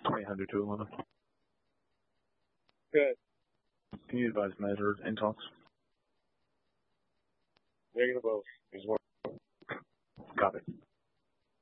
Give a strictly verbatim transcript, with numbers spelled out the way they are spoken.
twenty-eight hundred to eleven. Good. Can you advise measured intox? Negative both is what. Got it.